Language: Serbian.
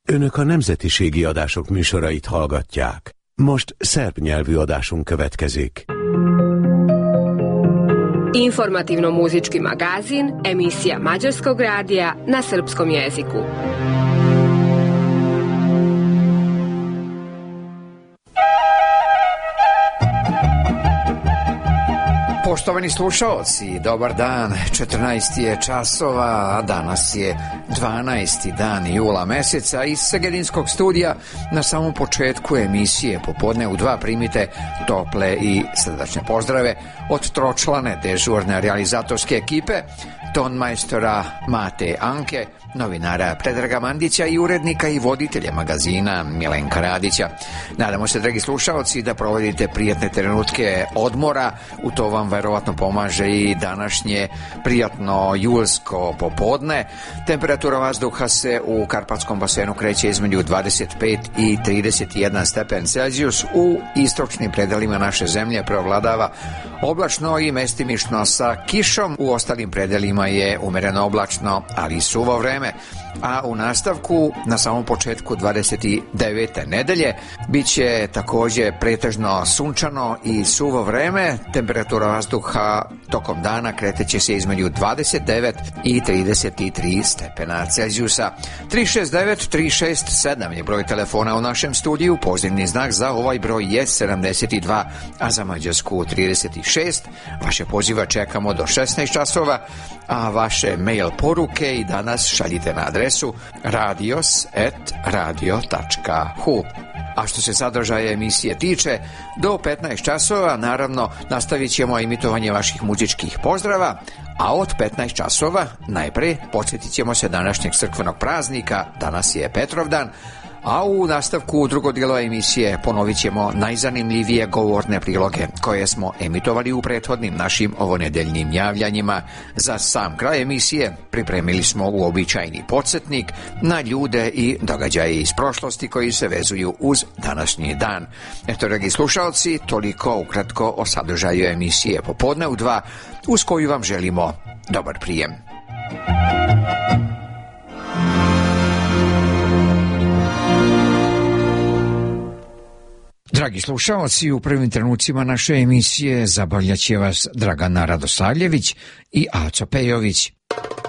Önök a nemzetiségi adások műsorait hallgatják. Most szerb nyelvű adásunk következik. Informativno-muzički magazin, emisija Mađarskog radija na srpskom jeziku. Poštovani slušaoci, dobar dan, 14 je časova, a danas je 12. dan jula meseca. Iz Segedinskog studija na samom početku emisije Popodne u 2 primite tople i srdačne pozdrave od tročlane dežurne realizatorske ekipe, tonmajstora Mate Anke, novinara Predraga Mandića i urednika i voditelja magazina Milenka Radića. Nadamo se, dragi slušaoci, da provodite prijatne trenutke odmora. U to vam verovatno pomaže i današnje prijatno julsko popodne. Temperatura vazduha se u Karpatskom basenu kreće između 25 i 31 stepen Celzijus. U istočnim predelima naše zemlje preovladava oblačno i mestimično sa kišom. U ostalim predelima je umereno oblačno, ali suvo vreme. A u nastavku, na samom početku 29. nedelje, bit će također pretežno sunčano i suvo vreme. Temperatura vazduha tokom dana kreteće se između 29 i 33 stepena Celzijusa. 369-367 je broj telefona u našem studiju. Pozivni znak za ovaj broj je 72, a za Mađarsku 36. Vaše poziva čekamo do 16 časova, a vaše mail poruke i danas šaljite na adresu radios@radio.hu. A što se sadržaja emisije tiče, do 15 časova naravno nastavit ćemo emitovanje vaših muzičkih pozdrava, a od 15 časova najpre podsjetit ćemo se današnjeg crkvenog praznika, danas je Petrovdan, a u nastavku drugo dijelo emisije ponovit ćemo najzanimljivije govorne priloge koje smo emitovali u prethodnim našim ovonedeljnim javljanjima. Za sam kraj emisije pripremili smo uobičajeni podsjetnik na ljude i događaje iz prošlosti koji se vezuju uz današnji dan. Eto, dragi slušalci, toliko ukratko o sadržaju emisije Popodne u 2, uz koju vam želimo dobar prijem. Dragi slušalci, u prvim trenucima naše emisije zabavljaće vas Dragana Radosavljević i Aco Pejović.